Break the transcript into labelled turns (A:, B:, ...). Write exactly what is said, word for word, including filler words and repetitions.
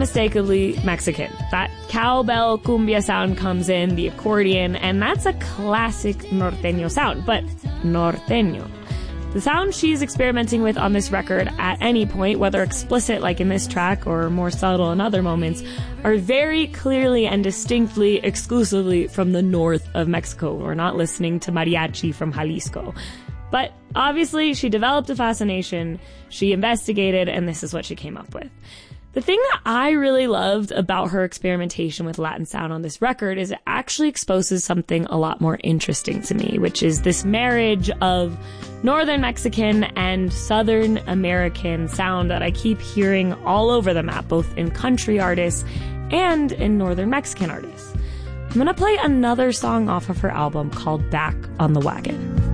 A: unmistakably Mexican. That cowbell cumbia sound comes in, the accordion, and that's a classic norteño sound, but norteño. The sound she's experimenting with on this record at any point, whether explicit like in this track or more subtle in other moments, are very clearly and distinctly exclusively from the north of Mexico. We're not listening to mariachi from Jalisco. But obviously she developed a fascination, she investigated, and this is what she came up with. The thing that I really loved about her experimentation with Latin sound on this record is it actually exposes something a lot more interesting to me, which is this marriage of Northern Mexican and Southern American sound that I keep hearing all over the map, both in country artists and in Northern Mexican artists. I'm gonna play another song off of her album called Back on the Wagon.